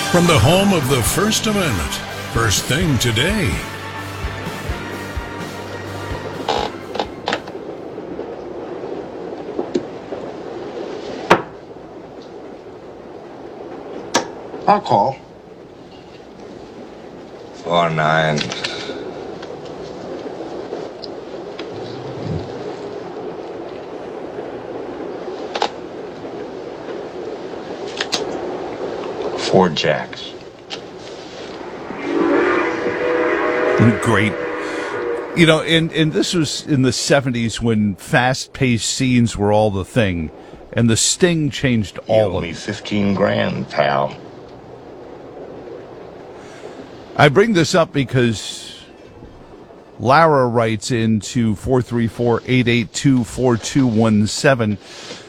From the home of the First Amendment, First Thing Today. I'll call. 49. Four jacks. Great. You know, and this was in the 70s when fast-paced scenes were all the thing, and the Sting changed all You owe of me it. 15 grand, pal. I bring this up because Lara writes into 434-882-4217.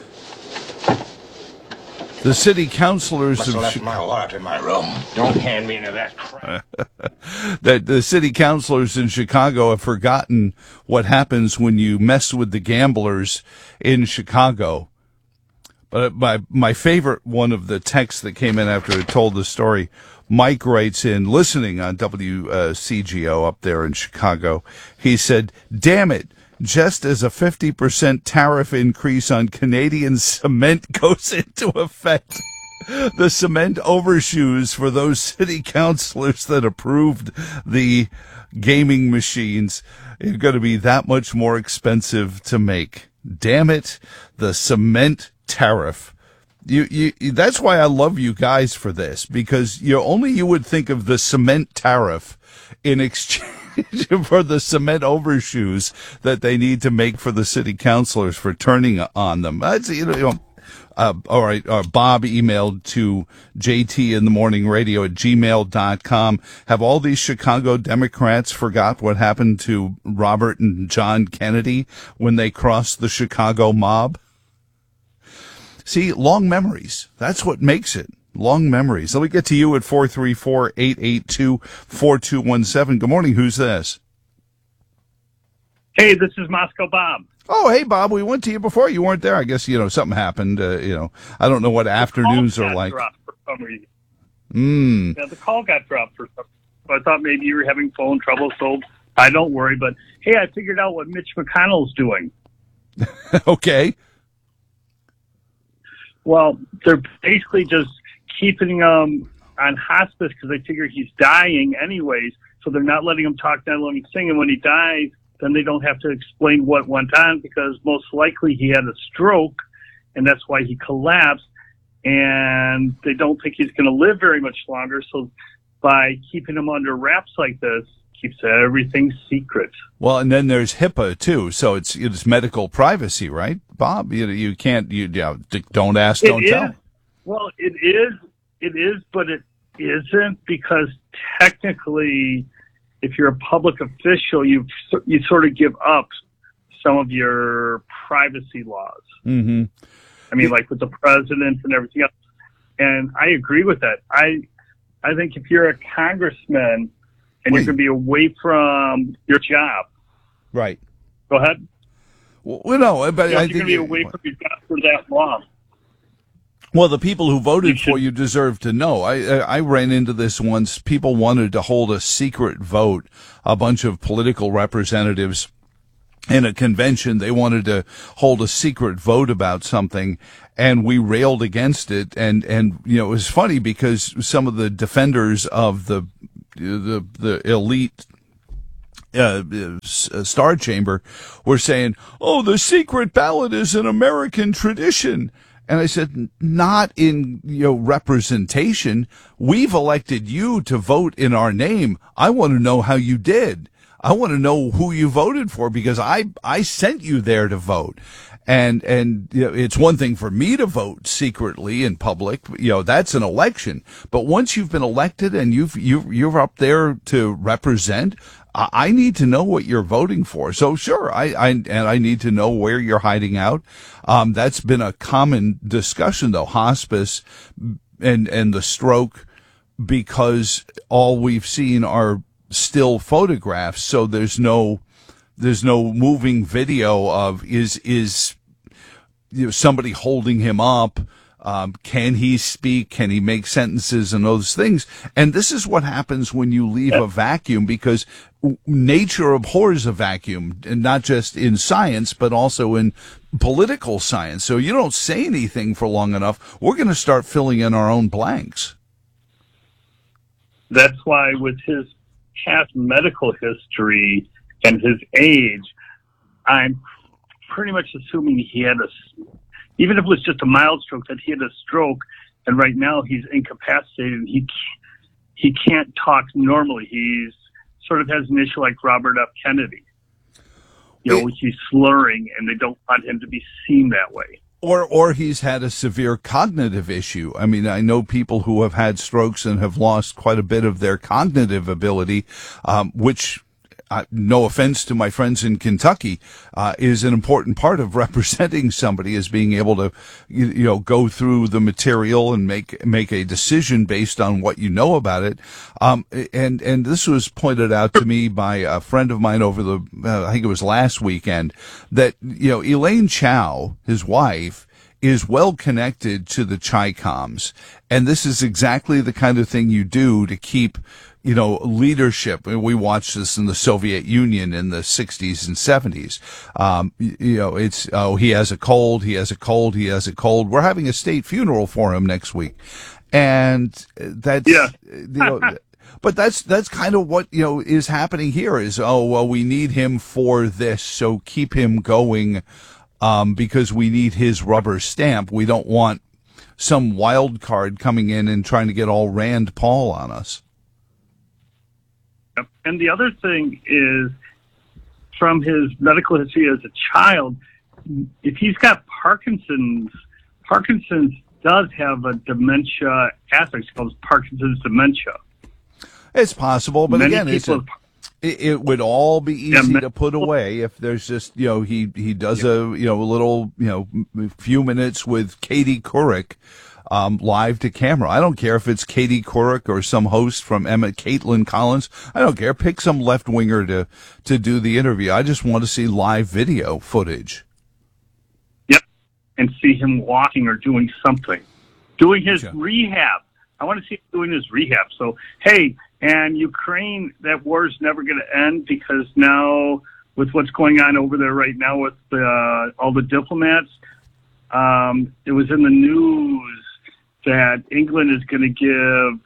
The city councilors Must have left my wallet in my room. Don't hand me into that crap. that the city councilors in Chicago have forgotten what happens when you mess with the gamblers in Chicago. But my favorite one of the texts that came in after I told the story, Mike writes in, listening on WCGO up there in Chicago. He said, "Damn it. Just as a 50% tariff increase on Canadian cement goes into effect, the cement overshoes for those city councilors that approved the gaming machines are going to be that much more expensive to make. Damn it, the cement tariff." That's why I love you guys for this, because only you would think of the cement tariff in exchange for the cement overshoes that they need to make for the city councilors for turning on them. All right. Bob emailed to jtinthemorningradio@gmail.com. Have all these Chicago Democrats forgot what happened to Robert and John Kennedy when they crossed the Chicago mob? See, long memories. That's what makes it. Long memories. Let me get to you at 434-882-4217. Good morning. Who's this? Hey, this is Moscow Bob. Oh, hey, Bob. We went to you before. You weren't there. I guess, something happened. I don't know what afternoons are like. The call got dropped for some reason. Yeah, the call got dropped for some reason. So I thought maybe you were having phone trouble, so I don't worry. But, hey, I figured out what Mitch McConnell's doing. Okay. Well, they're basically just keeping him on hospice because they figure he's dying anyways. So they're not letting him talk, not letting him sing. And when he dies, then they don't have to explain what went on because most likely he had a stroke, and that's why he collapsed. And they don't think he's going to live very much longer. So by keeping him under wraps like this, keeps everything secret. Well, and then there's HIPAA too, so it's medical privacy, right, Bob? You can't don't ask, don't tell. Well, it is, but it isn't, because technically, if you're a public official, you sort of give up some of your privacy laws. Mm-hmm. I mean, like with the president and everything else. And I agree with that. I think if you're a congressman and you're going to be away from your job. Right. Go ahead. Well, no, but I think you're going to be away from your job for that long. Well, the people who voted for you deserve to know. I ran into this once. People wanted to hold a secret vote. A bunch of political representatives in a convention, they wanted to hold a secret vote about something, and we railed against it. And it was funny because some of the defenders of the elite Star Chamber were saying, "Oh, the secret ballot is an American tradition." And I said, not in representation. We've elected you to vote in our name. I want to know how you did. I want to know who you voted for, because I sent you there to vote. And it's one thing for me to vote secretly in public. That's an election. But once you've been elected and you're up there to represent, I need to know what you're voting for. So sure, I need to know where you're hiding out. That's been a common discussion, though, hospice and the stroke, because all we've seen are still photographs. So there's no moving video of is somebody holding him up. Can he speak? Can he make sentences and those things? And this is what happens when you leave a vacuum, because nature abhors a vacuum, and not just in science, but also in political science. So you don't say anything for long enough, we're going to start filling in our own blanks. That's why with his past medical history and his age, I'm pretty much assuming he had even if it was just a mild stroke, that he had a stroke, and right now he's incapacitated. He can't talk normally. He's sort of has an issue like Robert F. Kennedy. He's slurring, and they don't want him to be seen that way. Or he's had a severe cognitive issue. I mean, I know people who have had strokes and have lost quite a bit of their cognitive ability, which, no offense to my friends in Kentucky, is an important part of representing somebody, is being able to, go through the material and make a decision based on what you know about it. And this was pointed out to me by a friend of mine over I think it was last weekend, that, Elaine Chao, his wife, is well connected to the Chi-Coms. And this is exactly the kind of thing you do to keep, leadership. We watched this in the Soviet Union in the 60s and 70s. He has a cold, he has a cold, he has a cold. We're having a state funeral for him next week. And that's, but that's kind of what, is happening here is, we need him for this, so keep him going, because we need his rubber stamp. We don't want some wild card coming in and trying to get all Rand Paul on us. And the other thing is, from his medical history as a child, if he's got Parkinson's does have a dementia aspect. It's called Parkinson's dementia. It's possible, but again, it would all be easy to put away if there's just, he does a little, few minutes with Katie Couric, live to camera. I don't care if it's Katie Couric or some host from Caitlin Collins. I don't care. Pick some left winger to do the interview. I just want to see live video footage. Yep. And see him walking or doing something. Doing his rehab. I want to see him doing his rehab. So, hey, and Ukraine, that war's never going to end, because now with what's going on over there right now with all the diplomats, it was in the news that England is going to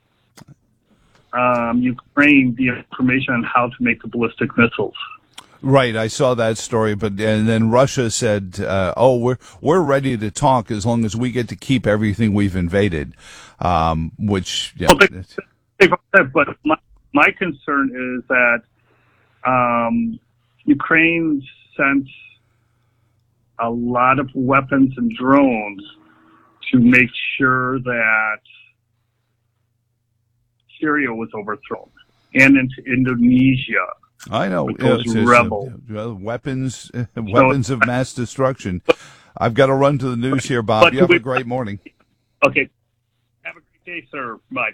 give Ukraine the information on how to make the ballistic missiles. Right, I saw that story, and then Russia said, we're ready to talk as long as we get to keep everything we've invaded, which... Yeah. But my concern is that Ukraine sent a lot of weapons and drones to make sure that Syria was overthrown, and into Indonesia. I know. Those rebels. Weapons of mass destruction. I've got to run to the news here, Bob. You have a great morning. Okay. Have a great day, sir. Bye.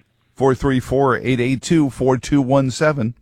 434-882-4217.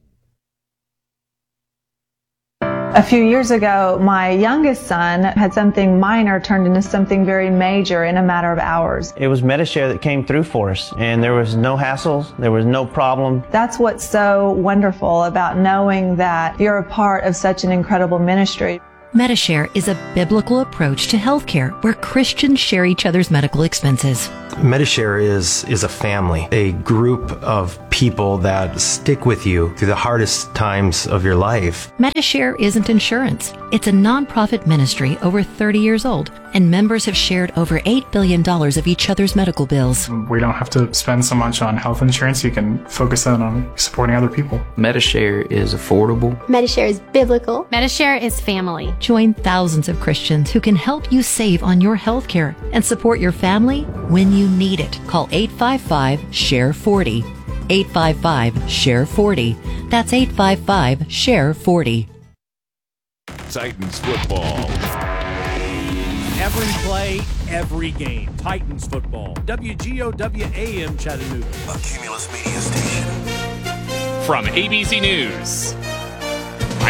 A few years ago, my youngest son had something minor turned into something very major in a matter of hours. It was Medi-Share that came through for us, and there was no hassles, there was no problem. That's what's so wonderful about knowing that you're a part of such an incredible ministry. Medi-Share is a biblical approach to healthcare where Christians share each other's medical expenses. Medi-Share is a family, a group of people that stick with you through the hardest times of your life. Medi-Share isn't insurance. It's a nonprofit ministry over 30 years old, and members have shared over $8 billion of each other's medical bills. We don't have to spend so much on health insurance. You can focus that on supporting other people. Medi-Share is affordable. Medi-Share is biblical. Medi-Share is family. Join thousands of Christians who can help you save on your health care and support your family when you need it. Call 855-SHARE-40. 855-SHARE-40. That's 855-SHARE-40. Titans football. Every play, every game. Titans football. WGOW AM Chattanooga. A Cumulus Media station. From ABC News,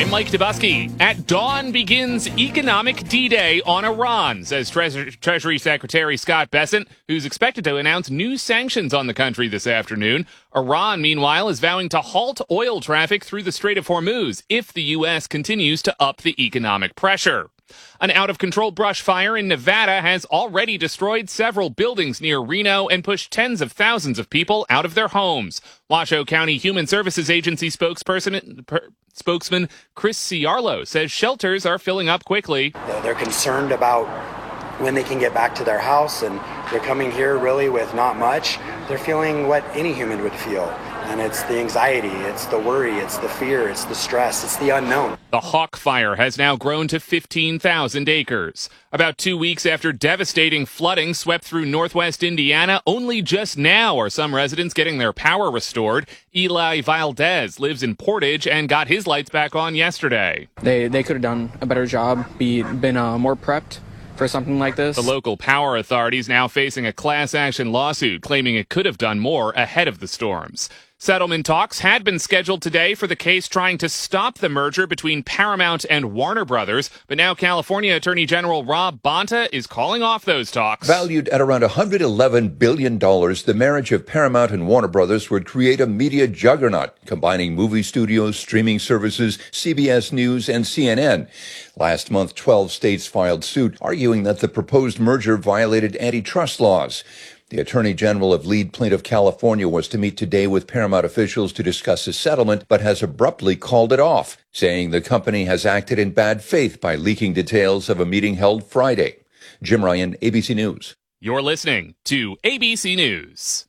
I'm Mike Dubusky. At dawn begins economic D-Day on Iran, says Treasury Secretary Scott Bessent, who's expected to announce new sanctions on the country this afternoon. Iran, meanwhile, is vowing to halt oil traffic through the Strait of Hormuz if the U.S. continues to up the economic pressure. An out-of-control brush fire in Nevada has already destroyed several buildings near Reno and pushed tens of thousands of people out of their homes. Washoe County Human Services Agency spokesman Chris Ciarlo says shelters are filling up quickly. They're concerned about when they can get back to their house, and they're coming here really with not much. They're feeling what any human would feel. And it's the anxiety, it's the worry, it's the fear, it's the stress, it's the unknown. The Hawk Fire has now grown to 15,000 acres. About 2 weeks after devastating flooding swept through northwest Indiana, only just now are some residents getting their power restored. Eli Valdez lives in Portage and got his lights back on yesterday. They could have done a better job, been more prepped for something like this. The local power authority is now facing a class action lawsuit claiming it could have done more ahead of the storms. Settlement talks had been scheduled today for the case trying to stop the merger between Paramount and Warner Brothers, but now California Attorney General Rob Bonta is calling off those talks. Valued at around $111 billion, the marriage of Paramount and Warner Brothers would create a media juggernaut, combining movie studios, streaming services, CBS News, and CNN. Last month, 12 states filed suit, arguing that the proposed merger violated antitrust laws. The Attorney General of lead plaintiff California was to meet today with Paramount officials to discuss a settlement, but has abruptly called it off, saying the company has acted in bad faith by leaking details of a meeting held Friday. Jim Ryan, ABC News. You're listening to ABC News.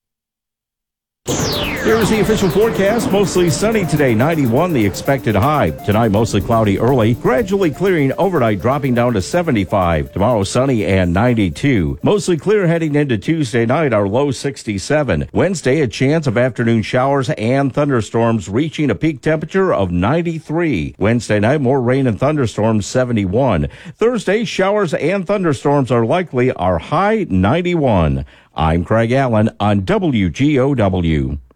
Here's the official forecast. Mostly sunny today, 91 the expected high. Tonight, mostly cloudy early, gradually clearing overnight, dropping down to 75. Tomorrow, sunny and 92. Mostly clear heading into Tuesday night, our low 67. Wednesday, a chance of afternoon showers and thunderstorms, reaching a peak temperature of 93. Wednesday night, more rain and thunderstorms, 71. Thursday, showers and thunderstorms are likely, our high 91. I'm Craig Allen on WGOW.